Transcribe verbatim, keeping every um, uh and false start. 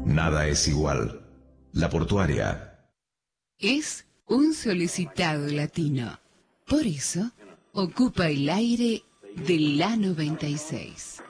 Nada es igual. La Portuaria. Es un solicitado latino. Por eso, ocupa el aire de la noventa y seis.